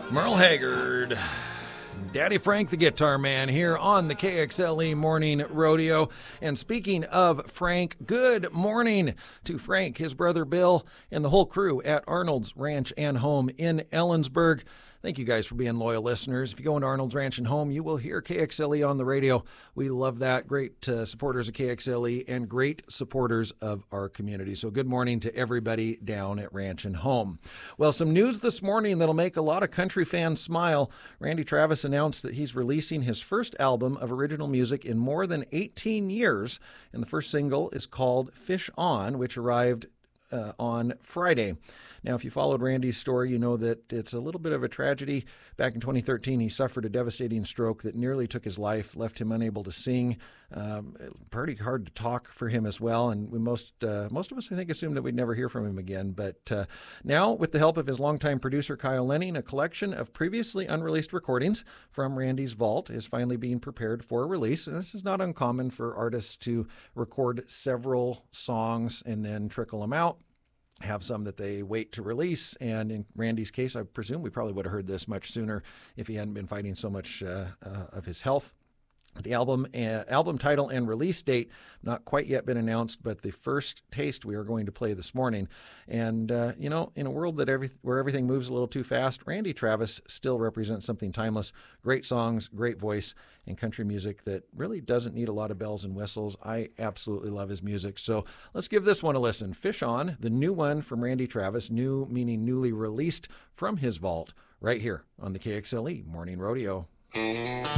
Merle Haggard, Daddy Frank the Guitar Man here on the KXLE Morning Rodeo. And speaking of Frank, good morning to Frank, his brother Bill, and the whole crew at Arnold's Ranch and Home in Ellensburg. Thank you guys for being loyal listeners. If you go into Arnold's Ranch and Home, you will hear KXLE on the radio. We love that. Great supporters of KXLE and great supporters of our community. So good morning to everybody down at Ranch and Home. Well, some news this morning that'll make a lot of country fans smile. Randy Travis announced that he's releasing his first album of original music in more than 18 years. And the first single is called Fish On, which arrived on Friday. Now, if you followed Randy's story, you know that it's a little bit of a tragedy. Back in 2013, he suffered a devastating stroke that nearly took his life, left him unable to sing. Pretty hard to talk for him as well, and most of us, I think, assumed that we'd never hear from him again. But now, with the help of his longtime producer, Kyle Lenning, a collection of previously unreleased recordings from Randy's vault is finally being prepared for release. And this is not uncommon for artists to record several songs and then trickle them out. Have some that they wait to release, and in Randy's case, I presume we probably would have heard this much sooner if he hadn't been fighting so much of his health. The album title and release date not quite yet been announced, but the first taste we are going to play this morning. And in a world where everything moves a little too fast, Randy Travis still represents something timeless. Great songs, great voice, and country music that really doesn't need a lot of bells and whistles. I absolutely love his music. So let's give this one a listen. Fish On, the new one from Randy Travis, new meaning newly released from his vault, right here on the KXLE Morning Rodeo.